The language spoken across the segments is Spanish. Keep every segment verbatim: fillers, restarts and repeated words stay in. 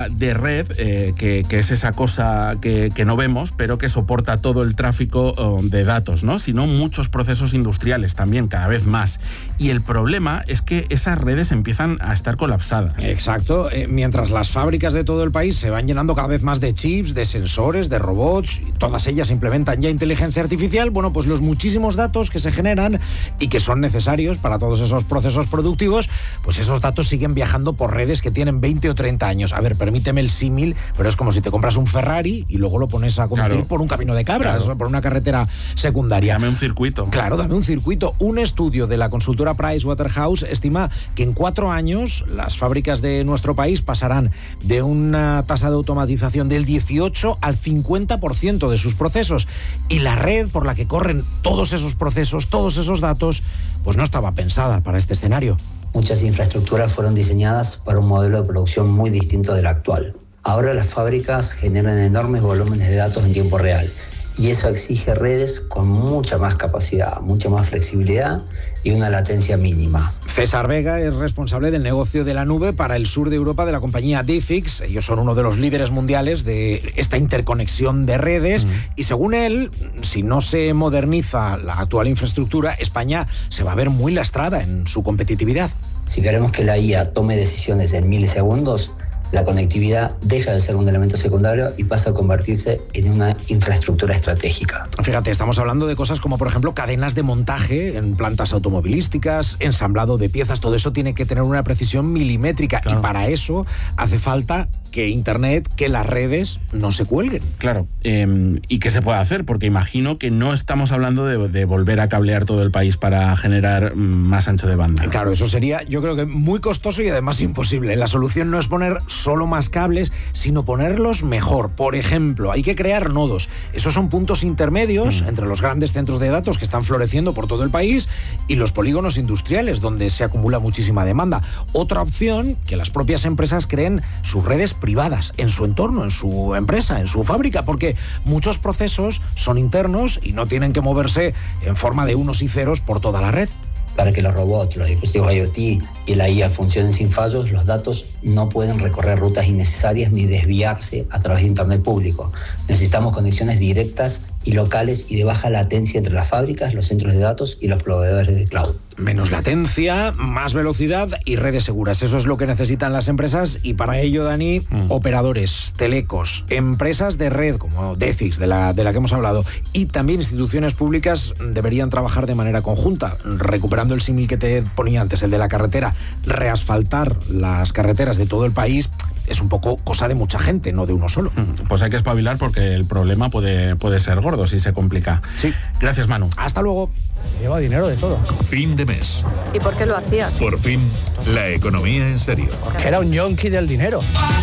de red, eh, que, que es esa cosa que, que no vemos, pero que soporta todo el tráfico oh, de datos, ¿no? Sino muchos procesos industriales también, cada vez más. Y el problema es que esas redes empiezan a estar colapsadas. Exacto. Eh, mientras las fábricas de todo el país se van llenando cada vez más de chips, de sensores, de robots, y todas ellas implementan ya inteligencia artificial, bueno, pues los muchísimos datos que se generan y que son necesarios para todos esos procesos productivos, pues esos datos siguen viajando por redes que tienen veinte o treinta años. A ver, permíteme el símil, pero es como si te compras un Ferrari y luego lo pones a conducir claro. por un camino de cabras, claro. por una carretera secundaria. Dame un circuito. Claro, dame un circuito. Un estudio de la consultora Pricewaterhouse estima que en cuatro años las fábricas de nuestro país pasarán de una tasa de automatización del dieciocho al cincuenta por ciento de sus procesos. Y la red por la que corren todos esos procesos, todos esos datos, pues no estaba pensada para este escenario. Muchas infraestructuras fueron diseñadas para un modelo de producción muy distinto del actual. Ahora las fábricas generan enormes volúmenes de datos en tiempo real y eso exige redes con mucha más capacidad, mucha más flexibilidad y una latencia mínima. César Vega es responsable del negocio de la nube para el sur de Europa de la compañía Difix. Ellos son uno de los líderes mundiales de esta interconexión de redes mm. y según él, si no se moderniza la actual infraestructura, España se va a ver muy lastrada en su competitividad. Si queremos que la I A tome decisiones en milisegundos, la conectividad deja de ser un elemento secundario y pasa a convertirse en una infraestructura estratégica. Fíjate, estamos hablando de cosas como, por ejemplo, cadenas de montaje en plantas automovilísticas, ensamblado de piezas, todo eso tiene que tener una precisión milimétrica claro. y para eso hace falta que Internet, que las redes no se cuelguen. Claro, eh, ¿y qué se puede hacer? Porque imagino que no estamos hablando de, de volver a cablear todo el país para generar más ancho de banda. Claro, eso sería, yo creo que muy costoso y además imposible. La solución no es poner solo más cables, sino ponerlos mejor. Por ejemplo, hay que crear nodos. Esos son puntos intermedios mm. entre los grandes centros de datos que están floreciendo por todo el país y los polígonos industriales, donde se acumula muchísima demanda. Otra opción, que las propias empresas creen sus redes privadas en su entorno, en su empresa, en su fábrica, porque muchos procesos son internos y no tienen que moverse en forma de unos y ceros por toda la red. Para que los robots, los dispositivos IoT y la I A funcionen sin fallos, los datos no pueden recorrer rutas innecesarias ni desviarse a través de Internet público. Necesitamos conexiones directas y locales y de baja latencia entre las fábricas, los centros de datos y los proveedores de cloud. Menos latencia, más velocidad y redes seguras. Eso es lo que necesitan las empresas y para ello, Dani, mm. operadores, telecos, empresas de red como Difix, de la, de la que hemos hablado, y también instituciones públicas deberían trabajar de manera conjunta, recuperando el símil que te ponía antes, el de la carretera. Reasfaltar las carreteras de todo el país es un poco cosa de mucha gente, no de uno solo. Pues hay que espabilar porque el problema puede, puede ser gordo si se complica. Sí. Gracias, Manu. Hasta luego. Lleva dinero de todo. Fin de mes. ¿Y por qué lo hacías? Por fin, la economía en serio. Porque era un yonki del dinero.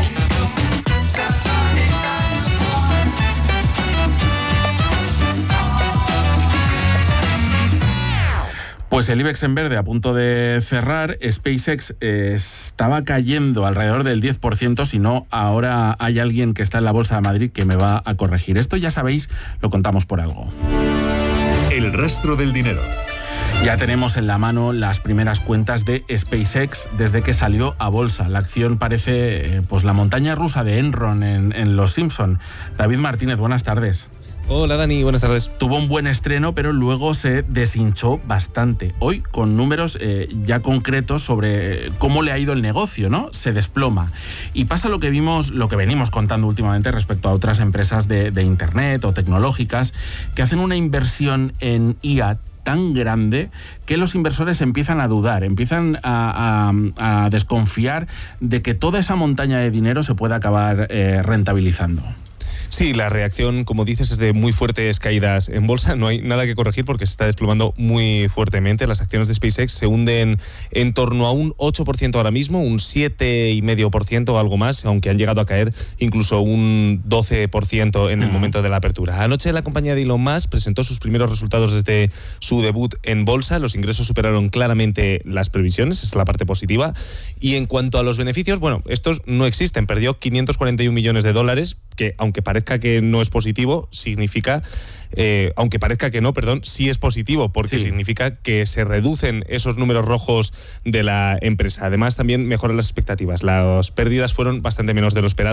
Pues el IBEX en verde a punto de cerrar. SpaceX eh, estaba cayendo alrededor del diez por ciento, si no, ahora hay alguien que está en la Bolsa de Madrid que me va a corregir. Esto ya sabéis, lo contamos por algo. El rastro del dinero. Ya tenemos en la mano las primeras cuentas de SpaceX desde que salió a bolsa. La acción parece eh, pues la montaña rusa de Enron en, en Los Simpson. David Martínez, buenas tardes. Hola Dani, buenas tardes. Tuvo un buen estreno, pero luego se deshinchó bastante. Hoy, con números eh, ya concretos sobre cómo le ha ido el negocio, ¿no? Se desploma. Y pasa lo que vimos, lo que venimos contando últimamente respecto a otras empresas de, de Internet o tecnológicas que hacen una inversión en I A tan grande que los inversores empiezan a dudar, empiezan a, a, a desconfiar de que toda esa montaña de dinero se pueda acabar eh, rentabilizando. Sí, la reacción, como dices, es de muy fuertes caídas en bolsa. No hay nada que corregir porque se está desplomando muy fuertemente. Las acciones de SpaceX se hunden en torno a un ocho por ciento ahora mismo, un siete coma cinco por ciento o algo más, aunque han llegado a caer incluso un doce por ciento en el momento de la apertura. Anoche la compañía de Elon Musk presentó sus primeros resultados desde su debut en bolsa. Los ingresos superaron claramente las previsiones, esa es la parte positiva. Y en cuanto a los beneficios, bueno, estos no existen. Perdió quinientos cuarenta y un millones de dólares, que aunque parezca que no es positivo, significa, eh, aunque parezca que no, perdón, sí es positivo, porque sí. significa que se reducen esos números rojos de la empresa. Además, también mejoran las expectativas. Las pérdidas fueron bastante menos de lo esperado.